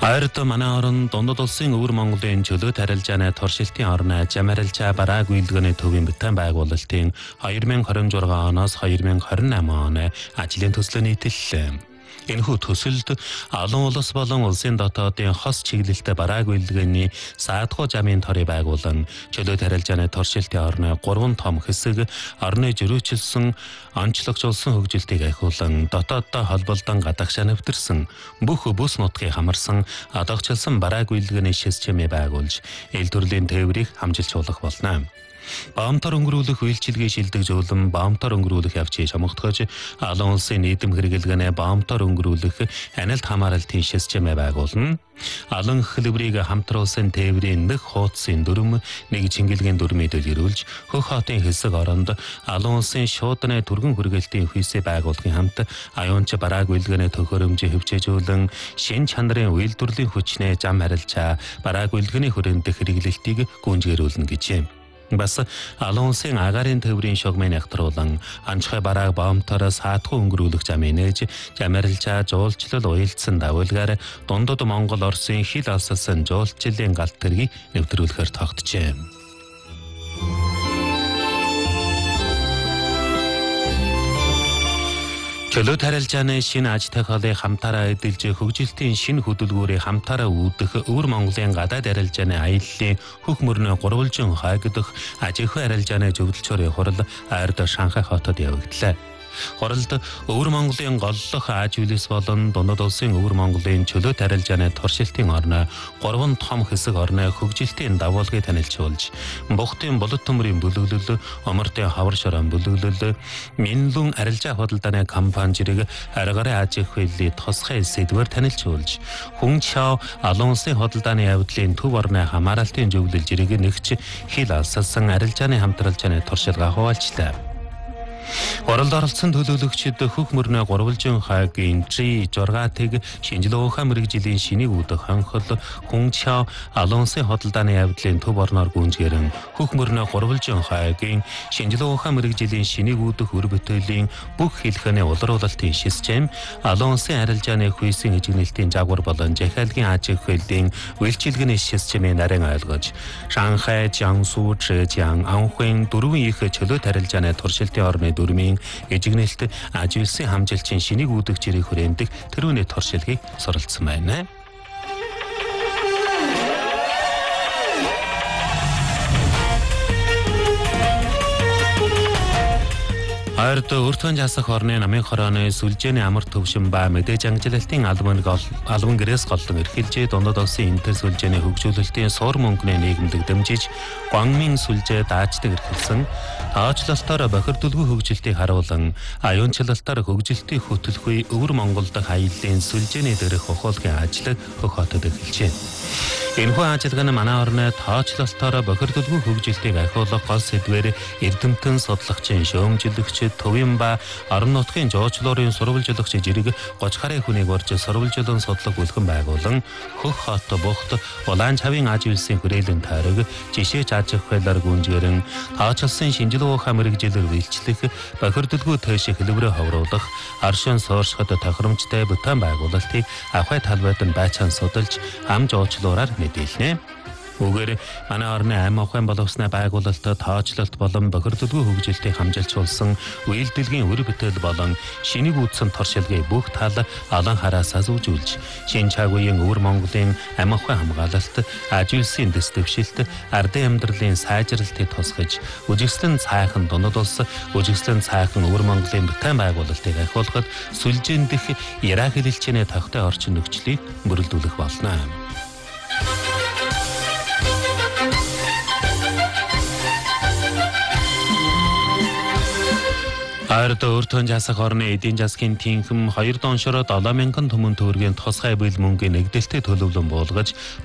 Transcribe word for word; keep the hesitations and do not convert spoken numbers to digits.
Ойрд манай орон Дундад улсын өвөр Монголын чөлөө тарилжааны туршилтын орн Жамарилжаа барааг үйлдвэрний төвийн бүтээн байгуулалтын две тысячи двадцать шесть оноос две тысячи двадцать восемь оны ажлын төслөө нийтэллээ. Энэхүү төсөлд олон улс болон улсын дотоодын хос чиглэлтэй барааг үйлдвэрний саадхуу жамын торыг байгуулан чөлөө тарилжааны туршилтын орны гурван том хэсэг орны жирүүчилсэн онцлогжуулсан хөгжилтийг ахиулан дотооддоо холболдон гадагшаа нэвтэрсэн бүх бүс нутгийг хамарсан одоогчлсан барааг үйлдвэрний шис чимээ байгуулж ил төрлийн тээврийг хамжилжуулах болно. Баамтар өнгөрүүлэх үйлчилгээ шилдэг жуулан баамтар өнгөрүүлэх явцыг чамгтгож олон улсын нийтэм хэрэглэгэнэ баамтар өнгөрүүлэх анилт хамааралтын шис чимээ байгуулна. Олон хэлбэрийг хамтруулсан тээврийн нэг хуудсын дүрм нэг чингэлгийн дүрмийг дэлгэрүүлж хөх хотын хэсэг оронд олон улсын шуудны түргэн хүргэлтийн хүйсээ байгуулахын хамт аюунч барааг үйлдвэрний төхөөрөмжийг хөвчөөжүүлэн шин чанарын үйлдвэрлэлийн хүчнээ зам харилчаа барааг үйлдвэрний хүрээнд хэрэглэлтийг гүнзгийрүүлнэ гэжээ. Бас олон улсын агаарын төврийн шугмын ягтруулан анчхай барааг баамтаар саадхуу өнгөрүүлэх замын нээж Жамарилжаа жуулчлал уялдсан дагуулгаар Дундад Монгол Оросын хил алсалсан жуулчлалын галт тэргийг нэвтрүүлэхээр тогтжээ. Чөлөө тарилжааны шинэ аж ахуйлыг хамтаараа эдэлж хөгжилтийн шинэ хөдөлгөөрийг хамтаараа үүдэх өвөр Монголын гадаад арилжааны аяллаа хөх мөрнө гурвалжин хайгдах аж ахуй арилжааны зөвлөлчөөрийн хурал ойрд Шанхай хотод явагдлаа. Хуралд өвөр Монголын голлох аж үйлс болон Дундад улсын өвөр Монголын чөлөө тарилжааны туршилтын орны гурван том хэсэг орны хөгжилтийн давуулгыг танилцуулж, бухтын булад төмрийн бүлэглэл, омортын хавар шорон бүлэглэл, Минлүн арилжаа худалдааны компани зэрэг аргарын аж ахуйлын тусгай сэдвээр танилцуулж, Хүн Чао олон улсын худалдааны явдлын төв орны хамааралтын зөвлөл зэрэг нэгч хил алсалсан арилжааны хамтралжааны туршилгаа хуваалцлаа. Оролд оролцсон төлөөлөгчид хөх мөрнө гурвалжин хайгийн жи жургаатыг шинжилгээ ухаан мэрэгжлийн шинийг үүдэх ханхал Хүн Чао олон улсын худалдааны явдлын төв орноор гүнзгээрэн хөх мөрнө гурвалжин хайгийн шинжилгээ ухаан мэрэгжлийн шинийг үүдэх өр бүтээлийн бүх хэлхэний улруулалтын шисжэм олон улсын арилжааны хүйсийн эжигнэлтийн жагвар болон захиалгын аж ахуйлын үйлчилгээний шисжэмээ нарийн ойлгож Шанхай, Jiangsu, Zhejiang, Anhui дөрвөн их чөлөө тарилжааны туршилтын орны дүрмийн эжигнэлт аж үйлсийн хамжилчин шинийг үүдэх жирийн хүрээнд тэрүүний туршилгийг суралцсан байна. Ойрд өртгөн жасах орны намын хорооны сүлжээний амар төвшин ба мэдээж ангилалтын албан албан гэрээс голлон эрхэлжээ Дундад улсын интер сүлжээний хөгжүүлэлтийн суур мөнгөний нийгэмдэг дэмжиж Гуанмин сүлжээ даачдаг эрхэлсэн тоочлолтоор бохирдулгүй хөгжилтийг харуулан аюунчлалтаар хөгжилтийг хөтөлбөрийн өвөр Монгол дахь аяллаа сүлжээний дээрх ухуулгын ажлыг хөх хотод эхэлжээ. Энэхүү ажиллагаа нь манай орны тоочлолтоор бохирдулгүй хөгжилтийг ахиулах гол сэдвээр эрдэмтэн судлагчин шөөмжлөгч төвийн ба орон нутгийн жуулчлалын сурвалжлагч зэрэг гоч гарын хүнийг урьж сурвалжлан судлаг үлгэн байгуулан хөх хот бухт улаан чавын аж үйлсийн хүрээлэн тойрог жишээч аж ахуйлаар гүнзгэрэн тоочлсон шинжилгээ ухаан мэрэгжилээр үйлчлэх бохирдулгүй тойших хэлбэрээ ховруулах оршин сууршихад тохиромжтой бүтээн байгуулалтыг ахуй талбайд нь байцаан судалж ам жуулчлалаар мэдээлнэ. Үгээр манай орны ам ахуйн боловсны байгуулалт тоочлолт болон бохирдулгүй хөгжилтийг хамжилжуулсан үйлдэлгийн өр бүтээл болон шинийг үүдсэн туршилгыг бүх тал олон хараасаа зүжүүлж шин чагуугийн өвөр Монголын ам ахуйн хамгаалалт аж үйлсийн дэс дэвшилт ардын амьдралын сайжралтыг тусгаж үжигслэн цайхан Дундад улс үжигслэн цайхан өвөр Монголын бүтээн байгуулалтыг ахиулахад сүлжээн дэх яраа хэлэлцээний тогтой орчин нөхцөлийг бүрэлдүүлэх болно. Ойрд өртгөн жасах орны эдийн засгийн тэнхэм хоёр доншороо долоо мянган түмэн төгрөгийн тусгай бэл мөнгөний нэгдэлтэд төлөвлөн буулгаж